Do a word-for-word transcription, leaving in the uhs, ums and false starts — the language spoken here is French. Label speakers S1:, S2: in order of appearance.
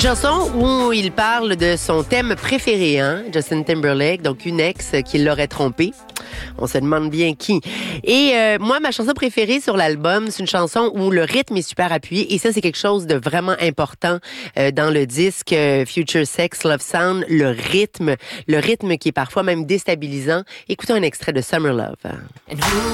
S1: Une chanson où il parle de son thème préféré, hein, Justin Timberlake, donc une ex qui l'aurait trompé. On se demande bien qui. Et euh, moi, ma chanson préférée sur l'album, c'est une chanson où le rythme est super appuyé. Et ça, c'est quelque chose de vraiment important euh, dans le disque euh, Future Sex, Love Sound. Le rythme, le rythme qui est parfois même déstabilisant. Écoutons un extrait de Summer Love.